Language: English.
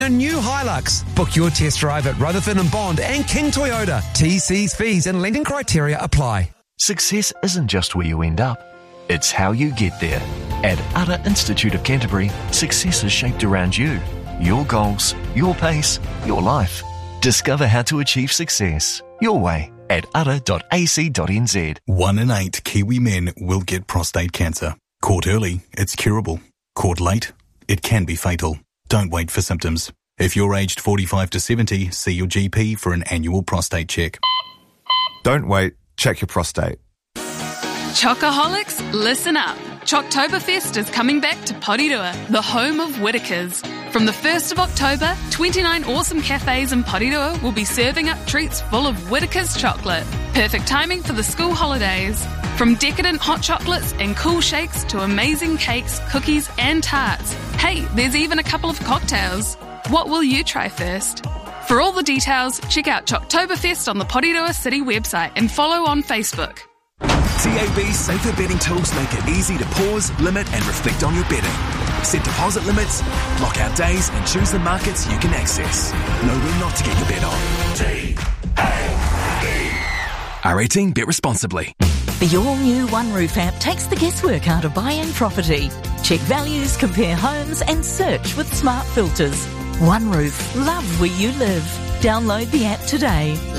A new Hilux. Book your test drive at Rutherford and Bond and King Toyota. TC's fees and lending criteria apply. Success isn't just where you end up, it's how you get there. At Utter Institute of Canterbury, success is shaped around you, your goals, your pace, your life. Discover how to achieve success your way at utter.ac.nz. 1 in 8 Kiwi men will get prostate cancer. Caught early, it's curable. Caught late, it can be fatal. Don't wait for symptoms. If you're aged 45 to 70, see your GP for an annual prostate check. Don't wait, check your prostate. Chocoholics, listen up. Choctoberfest is coming back to Porirua, the home of Whitakers. From the 1st of October, 29 awesome cafes in Porirua will be serving up treats full of Whitakers chocolate. Perfect timing for the school holidays. From decadent hot chocolates and cool shakes to amazing cakes, cookies and tarts. Hey, there's even a couple of cocktails. What will you try first? For all the details, check out Choctoberfest on the Porirua City website and follow on Facebook. TAB's safer betting tools make it easy to pause, limit and reflect on your betting. Set deposit limits, lock out days and choose the markets you can access. Know when not to get your bet on. TAB. R18, bet responsibly. The all-new OneRoof app takes the guesswork out of buying property. Check values, compare homes and search with smart filters. OneRoof, love where you live. Download the app today.